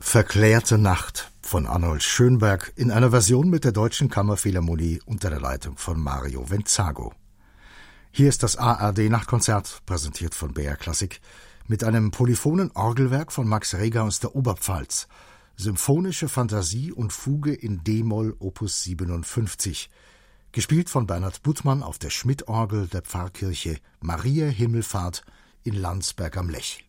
Verklärte Nacht von Arnold Schönberg in einer Version mit der Deutschen Kammerphilharmonie unter der Leitung von Mario Venzago. Hier ist das ARD-Nachtkonzert, präsentiert von BR Klassik, mit einem polyphonen Orgelwerk von Max Reger aus der Oberpfalz, Symphonische Fantasie und Fuge in d-Moll Opus 57, gespielt von Bernhard Buttmann auf der Schmidt-Orgel der Pfarrkirche Mariä Himmelfahrt in Landsberg am Lech.